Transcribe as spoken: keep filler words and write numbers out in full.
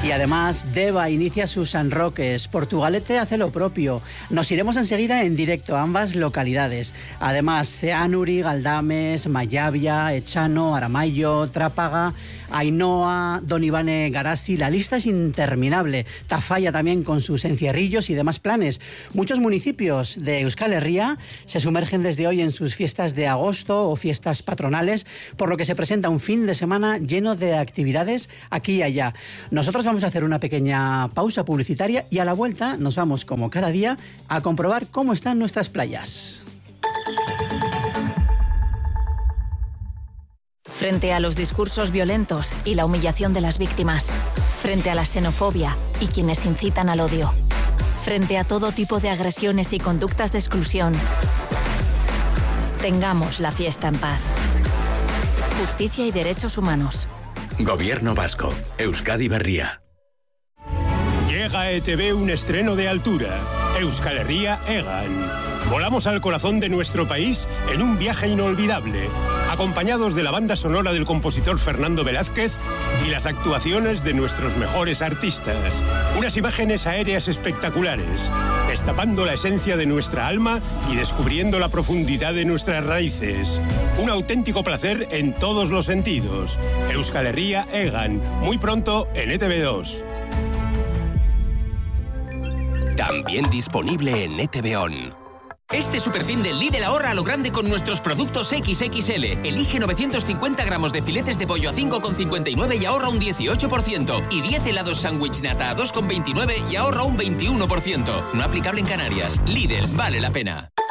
Y además, Deva inicia sus San Roques, Portugalete hace lo propio. Nos iremos enseguida en directo a ambas localidades. Además, Ceanuri, Galdames, Mayavia, Echano, Aramayo, Trápaga, Ainhoa, Don Ivane Garasi. La lista es interminable. Tafalla también con sus encierrillos y demás planes. Muchos municipios de Euskal Herria se sumergen desde hoy en sus fiestas de agosto o fiestas patronales, por lo que se presenta un fin de semana lleno de actividades aquí y allá. Nosotros vamos a hacer una pequeña pausa publicitaria y a la vuelta nos vamos, como cada día, a comprobar cómo están nuestras playas. Frente a los discursos violentos y la humillación de las víctimas, frente a la xenofobia y quienes incitan al odio, frente a todo tipo de agresiones y conductas de exclusión, tengamos la fiesta en paz. Justicia y derechos humanos. Gobierno vasco. Euskadi Berria. Llega a E T V un estreno de altura. Euskal Herria Egan. Volamos al corazón de nuestro país en un viaje inolvidable, acompañados de la banda sonora del compositor Fernando Velázquez y las actuaciones de nuestros mejores artistas. Unas imágenes aéreas espectaculares, destapando la esencia de nuestra alma y descubriendo la profundidad de nuestras raíces. Un auténtico placer en todos los sentidos. Euskal Herria Egan, muy pronto en E T V dos. También disponible en E T V On. Este superfin del Lidl ahorra a lo grande con nuestros productos equis equis ele. Elige novecientos cincuenta gramos de filetes de pollo a cinco con cincuenta y nueve y ahorra un dieciocho por ciento. Y diez helados sándwich nata a dos con veintinueve y ahorra un veintiuno por ciento. No aplicable en Canarias. Lidl, vale la pena.